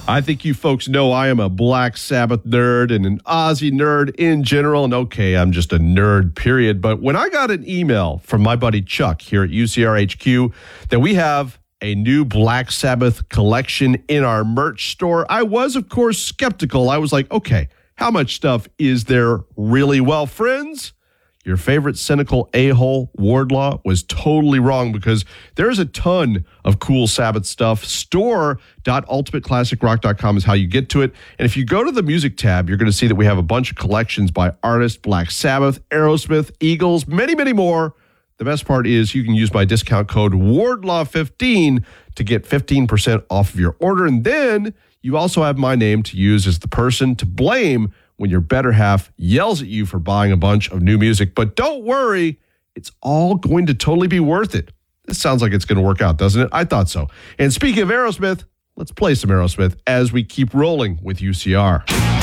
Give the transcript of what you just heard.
I think you folks know I am a Black Sabbath nerd and an Ozzy nerd in general. And okay, I'm just a nerd, period. But when I got an email from my buddy Chuck here at UCRHQ that we have a new Black Sabbath collection in our merch store, I was, of course, skeptical. I was like, okay, how much stuff is there really? Well, friends, your favorite cynical a-hole, Wardlaw, was totally wrong because there's a ton of cool Sabbath stuff. Store.ultimateclassicrock.com is how you get to it. And if you go to the music tab, you're going to see that we have a bunch of collections by artists, Black Sabbath, Aerosmith, Eagles, many, many more. The best part is you can use my discount code WARDLAW15 to get 15% off of your order. And then you also have my name to use as the person to blame when your better half yells at you for buying a bunch of new music. But don't worry, it's all going to totally be worth it. This sounds like it's going to work out, doesn't it? I thought so. And speaking of Aerosmith, let's play some Aerosmith as we keep rolling with UCR.